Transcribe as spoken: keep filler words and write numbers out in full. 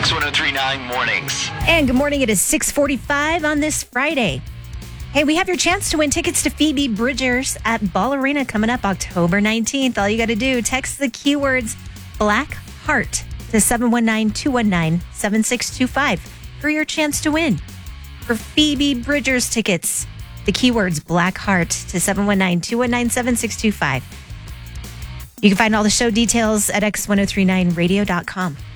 X one oh three point nine Mornings. And good morning. It is six forty-five on this Friday. Hey, we have your chance to win tickets to Phoebe Bridgers at Ball Arena coming up October nineteenth. All you got to do, text the keywords Black Heart to seven one nine, two one nine, seven six two five for your chance to win. For Phoebe Bridgers tickets, the keywords Black Heart to seven one nine, two one nine, seven six two five. You can find all the show details at x ten thirty-nine radio dot com.